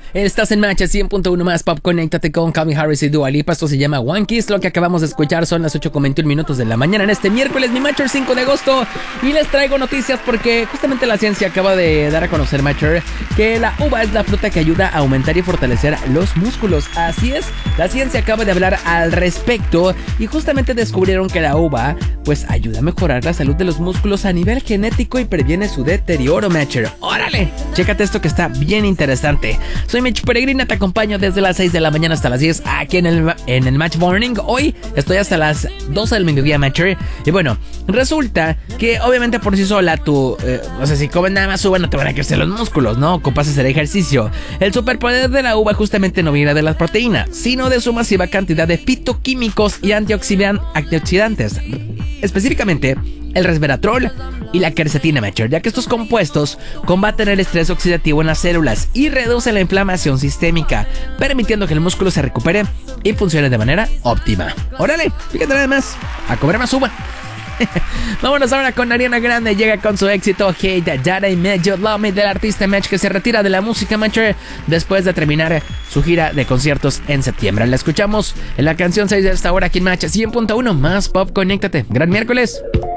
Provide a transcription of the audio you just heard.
Estás en Match 100.1 más Pop. Conéctate con Calvin Harris y Dua Lipa. Esto se llama One Kiss. Lo que acabamos de escuchar son las 8:21 de la mañana en este miércoles, mi Matcher 5 de agosto. Y les traigo noticias porque justamente la ciencia acaba de dar a conocer, Matcher, que la uva es la fruta que ayuda a aumentar y fortalecer los músculos. Así es, la ciencia acaba de hablar al respecto y justamente descubrieron que la uva pues ayuda a mejorar la salud de los músculos a nivel genético y previene su deterioro, Matcher. ¡Órale! Chécate esto que está bien interesante. Soy Mitch Peregrina, te acompaño desde las 6 de la mañana hasta las 10 aquí en el Match Morning. Hoy estoy hasta las 12 del mediodía, Matcher. Y bueno, resulta que obviamente por sí sola tú, o sea, si comes nada más uva no te van a crecer los músculos, ¿no? Ocupas hacer ejercicio. El superpoder de la uva justamente no viene de las proteínas, sino de su masiva cantidad de fitoquímicos y antioxidantes. Específicamente el resveratrol y la quercetina, Matcher, ya que estos compuestos combaten el estrés oxidativo en las células y reducen la inflamación sistémica, permitiendo que el músculo se recupere y funcione de manera óptima. Órale, fíjate nada más, a comer más uva. Vámonos ahora con Ariana Grande. Llega con su éxito Hey That I Met You Love Me, del artista Match, que se retira de la música, Matcher, después de terminar su gira de conciertos en septiembre. La escuchamos en la canción 6 de esta hora aquí en Match 100.1 más Pop. Conéctate. Gran miércoles.